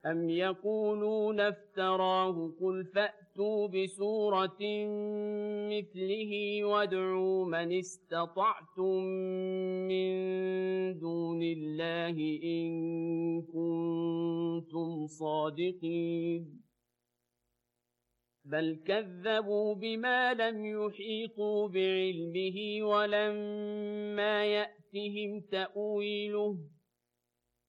أم يقولون افتراه قل فأتوا بسورة مثله وادعوا من استطعتم من دون الله إن كنتم صادقين بل كذبوا بما لم يحيطوا بعلمه ولما يأتهم تأويله